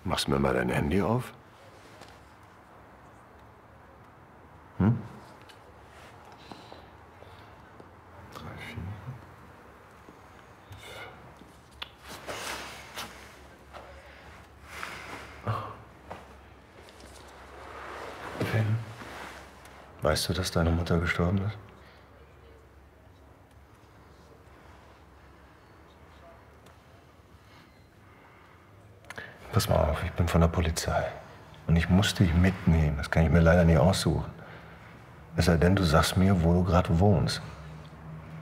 Machst mir mal dein Handy auf? Hm? 3, 4. Finn, weißt du, dass deine Mutter gestorben ist? Pass mal auf, ich bin von der Polizei. Und ich muss dich mitnehmen. Das kann ich mir leider nicht aussuchen. Es sei denn, du sagst mir, wo du gerade wohnst.